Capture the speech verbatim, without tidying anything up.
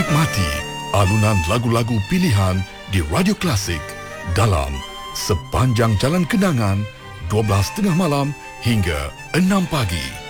Nikmati alunan lagu-lagu pilihan di Radio Klasik dalam Sepanjang Jalan Kenangan dua belas tiga puluh malam hingga enam pagi.